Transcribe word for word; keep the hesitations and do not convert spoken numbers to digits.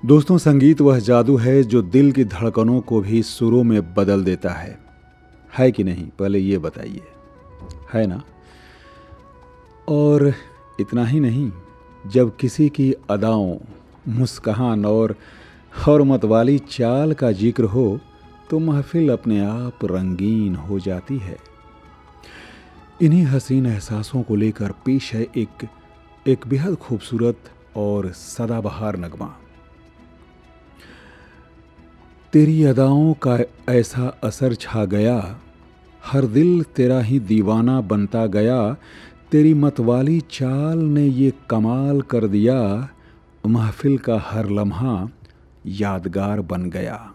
दोस्तों, संगीत वह जादू है जो दिल की धड़कनों को भी सुरों में बदल देता है है कि नहीं? पहले ये बताइए, है ना? और इतना ही नहीं, जब किसी की अदाओं, मुस्कान और हरमत वाली चाल का जिक्र हो तो महफिल अपने आप रंगीन हो जाती है। इन्हीं हसीन एहसासों को लेकर पेश है एक एक बेहद खूबसूरत और सदाबहार नगमा। तेरी अदाओं का ऐसा असर छा गया, हर दिल तेरा ही दीवाना बनता गया। तेरी मतवाली चाल ने ये कमाल कर दिया, महफिल का हर लम्हा यादगार बन गया।